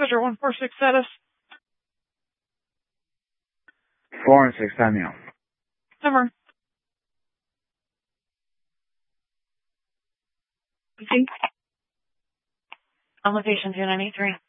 Passenger 146 status. 4 and 6, time now. Number. On location 293.